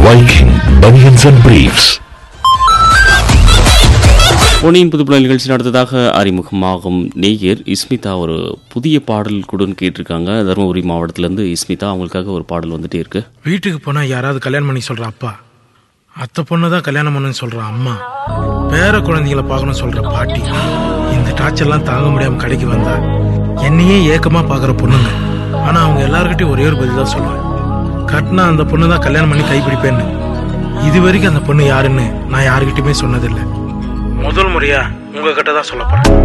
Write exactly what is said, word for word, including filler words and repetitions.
Viking Bunions and Briefs. பொன்னியின் புதுப்புல நிகழ்ச்சி நடந்ததாக அறிமுகமாகும் நேயர் இஸ்மிதா ஒரு புதிய பாடல் கூட கேட்டிருக்காங்க. தருமபுரி மாவட்டத்திலேருந்து இஸ்மிதா அவங்களுக்காக ஒரு பாடல் வந்துட்டே இருக்கு. வீட்டுக்கு போனால் யாராவது கல்யாணம் பண்ணி சொல்கிற அப்பா, அத்தை பொண்ணு தான் கல்யாணம் பண்ணுன்னு சொல்கிற அம்மா, பேர குழந்தைகளை பார்க்கணும்னு சொல்கிற பாட்டி, இந்த டார்ச்சர்லாம் தாங்க முடியாமல் கடைக்கு வந்தா என்னையே ஏக்கமாக பார்க்குற பொண்ணுங்க. ஆனால் அவங்க எல்லாருக்கிட்டையும் ஒரே ஒரு பதில் தான் சொல்லுவேன், கட்டினா அந்த பொண்ணு தான் கல்யாணம் பண்ணி கைப்பிடிப்பேன்னு. இது வரைக்கும் அந்த பொண்ணு யாருன்னு நான் யாருக்கிட்டையுமே சொன்னதில்லை. முதல் முறையா உங்ககிட்ட தான் சொல்ல போறேன்.